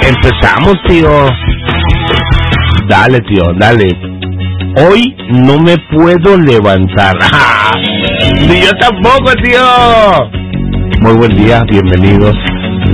Empezamos, tío. Dale, tío, dale. Hoy no me puedo levantar. Ni yo tampoco, tío. Muy buen día, bienvenidos